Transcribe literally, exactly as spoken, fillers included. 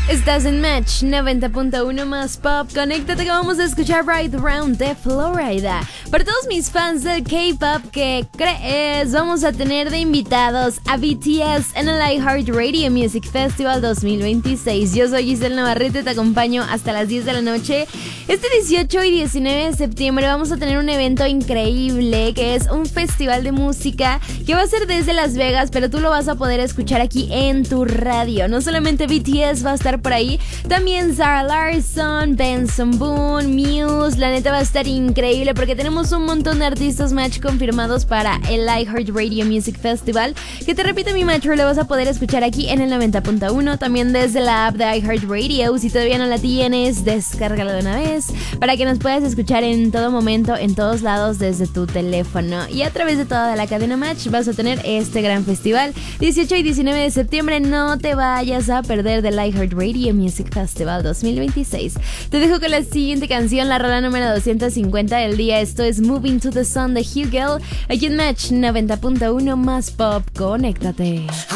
Estás en Match noventa punto uno más pop. Conéctate que vamos a escuchar Right Round de Florida. Para todos mis fans del K-pop, ¿qué crees? Vamos a tener de invitados a B T S en el iHeartRadio Music Festival dos mil veintiséis. Yo soy Giselle Navarrete, te acompaño hasta las diez de la noche. Este dieciocho y diecinueve de septiembre vamos a tener un evento increíble que es un festival de música que va a ser desde Las Vegas, pero tú lo vas a poder escuchar aquí en tu radio. No solamente B T S va a estar por ahí, también Zara Larsson, Benson Boone, Muse. La neta va a estar increíble porque tenemos un montón de artistas Match confirmados para el iHeartRadio Music Festival, que te repito, mi Match lo vas a poder escuchar aquí en el noventa punto uno, también desde la app de iHeartRadio. Si todavía no la tienes, descárgala de una vez para que nos puedas escuchar en todo momento, en todos lados, desde tu teléfono. Y a través de toda la cadena Match vas a tener este gran festival dieciocho y diecinueve de septiembre. No te vayas a perder del iHeartRadio Music Festival dos mil veintiséis. Te dejo con la siguiente canción, la rola número doscientos cincuenta del día. Esto es Moving to the Sun de Hugel, aquí en Match noventa punto uno más pop. Conéctate.